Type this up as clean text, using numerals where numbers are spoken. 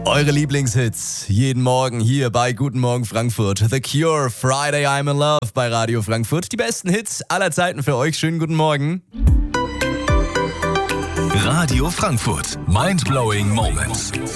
Eure Lieblingshits jeden Morgen hier bei Guten Morgen Frankfurt. The Cure, Friday I'm in Love bei Radio Frankfurt. Die besten Hits aller Zeiten für euch. Schönen guten Morgen. Radio Frankfurt. Mindblowing Moments.